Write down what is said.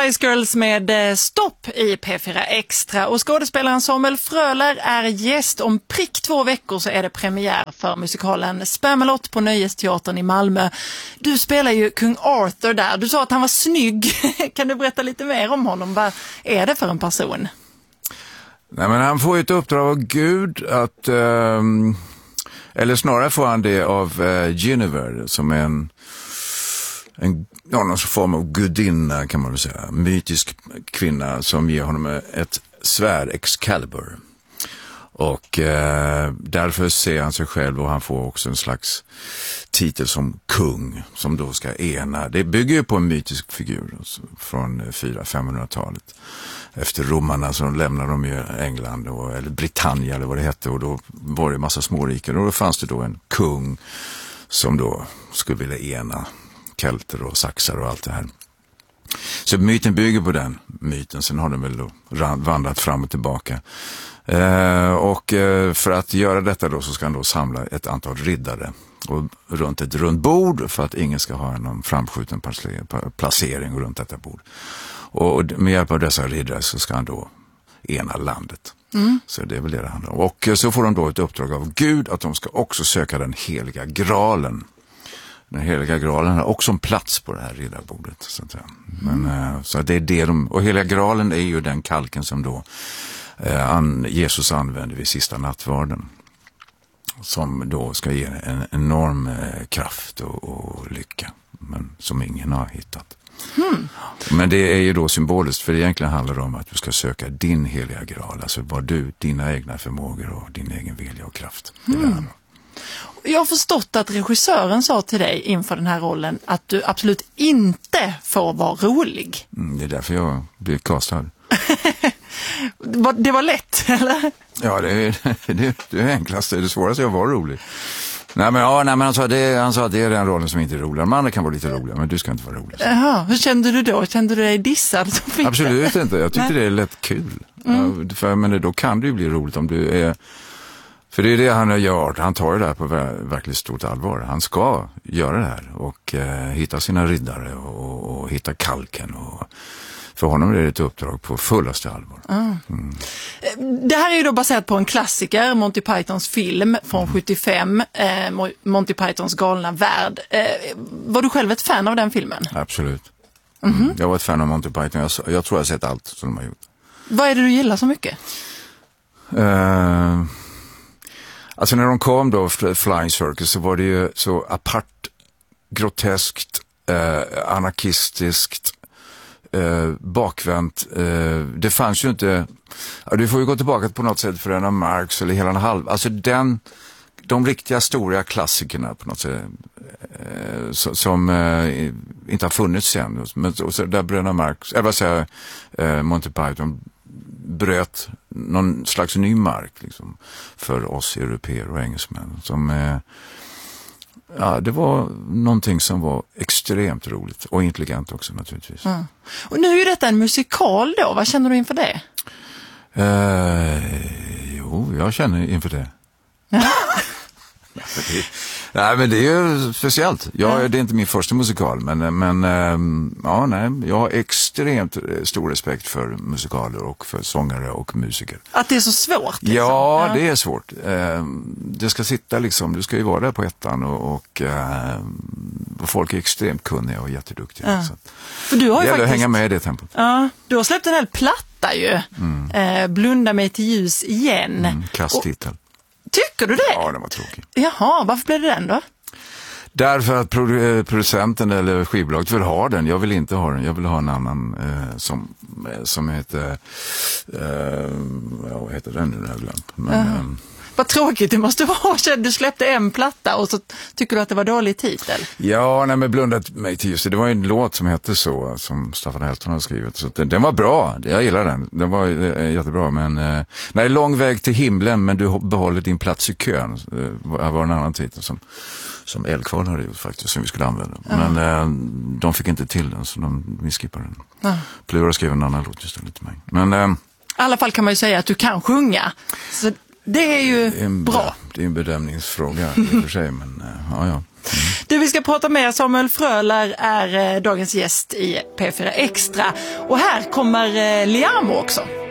Spice Girls med Stopp i P4 Extra, och skådespelaren Samuel Fröler är gäst. Om prick 2 veckor så är det premiär för musikalen Spamalot på Nöjesteatern i Malmö. Du spelar ju kung Arthur där. Du sa att han var snygg. Kan du berätta lite mer om honom? Vad är det för en person? Nej, men han får ju ett uppdrag av Gud att, eller snarare får han det av Guinevere, som är någon form av gudinna, kan man väl säga. Mytisk kvinna som ger honom ett svärd, Excalibur. Och därför ser han sig själv, och han får också en slags titel som kung, som då ska ena. Det bygger ju på en mytisk figur från 400-500-talet. Efter romarna så lämnade de ju England, eller Britannia eller vad det hette, och då var det en massa småriken, och då fanns det då en kung som då skulle vilja ena kelter och saxar och allt det här. Så myten bygger på den myten. Sen har den väl då vandrat fram och tillbaka. Och för att göra detta då så ska han då samla ett antal riddare och runt ett runt bord, för att ingen ska ha någon framskjuten placering runt detta bord. Och med hjälp av dessa riddare så ska han då ena landet. Så det är väl det handlar om. Och så får de då ett uppdrag av Gud att de ska också söka den heliga graalen. Den heliga graalen har också en plats på det här riddarbordet. Så att säga. Men, så det är det och heliga graalen är ju den kalken som då Jesus använde vid sista nattvarden. Som då ska ge en enorm kraft och lycka. Men som ingen har hittat. Men det är ju då symboliskt, för det egentligen handlar om att du ska söka din heliga graal. Alltså vad dina egna förmågor och din egen vilja och kraft. Jag har förstått att regissören sa till dig inför den här rollen att du absolut inte får vara rolig. Det är därför jag blev castad. Det var lätt, eller? Ja, det är det enklaste. Det svåraste är att vara rolig. Nej, men han sa att det är den rollen som inte är rolig. De andra kan vara lite roliga, men du ska inte vara rolig. Jaha, hur kände du då? Kände du dig dissad? Absolut inte. Jag tyckte det är lätt kul. Men då kan det ju bli roligt om du är... För det är det han gör. Han tar det här på verkligt stort allvar. Han ska göra det här och hitta sina riddare och hitta kalken. Och för honom är det ett uppdrag på fullaste allvar. Det här är ju då baserat på en klassiker, Monty Pythons film från 75, Monty Pythons galna värld. Var du själv ett fan av den filmen? Absolut. Jag var ett fan av Monty Python. Jag tror jag har sett allt som de har gjort. Vad är det du gillar så mycket? Alltså när de kom då, Flying Circus, så var det ju så apart, groteskt, anarkistiskt, bakvänt. Det fanns ju inte... Du får ju gå tillbaka på något sätt för en av Marx eller hela en halv... Alltså de riktiga stora klassikerna på något sätt som inte har funnits sen. Men så där Bröderna Marx, eller vad säger Monty Python bröt någon slags ny mark liksom, för oss europeer och engelsmän. Det var någonting som var extremt roligt och intelligent också naturligtvis. Och nu är ju detta en musikal då. Vad känner du inför det? Jo, jag känner inför det. Nej, men det är ju speciellt. Det är inte min första musikal, men jag har extremt stor respekt för musikaler och för sångare och musiker. Att det är så svårt? Liksom. Ja, det är svårt. Det ska sitta liksom, du ska ju vara där på ettan och folk är extremt kunniga och jätteduktiga. Så för du har ju det gäller faktiskt att hänga med i det tempot. Ja, du har släppt en hel platta ju. Blunda mig till ljus igen. Kasttitel. Tycker du det? Ja, den var tråkig. Jaha, varför blev det den då? Därför att producenten eller skivbolaget vill ha den. Jag vill inte ha den. Jag vill ha en annan som heter... vad heter den nu? Jag har glömt. Men, vad tråkigt det måste vara. Du släppte en platta och så tycker du att det var dålig titel. Ja, nej, men blundat mig till just det. Det var en låt som hette så, som Staffan Helton har skrivit. Så den var bra. Jag gillar den. Den var jättebra. Men nej, lång väg till himlen, men du behåller din plats i kön. Det var en annan titel som Eldkvarn hade gjort faktiskt, som vi skulle använda. Men de fick inte till den, så vi skippade den. Plura skrev en annan låt istället till mig. Men i alla fall kan man ju säga att du kan sjunga. Så det är ju bra. Det är en bedömningsfråga i och för sig, men ja. Du, vi ska prata med Samuel Fröler är dagens gäst i P4 Extra. Och här kommer Liamo också.